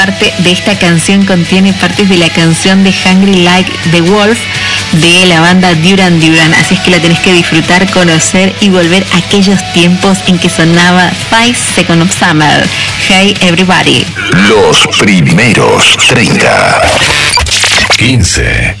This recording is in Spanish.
Parte de esta canción contiene partes de la canción de Hungry Like the Wolf de la banda Duran Duran, así es que la tenés que disfrutar, conocer y volver a aquellos tiempos en que sonaba 5 Seconds of Summer. Hey everybody. Los primeros 30. 15.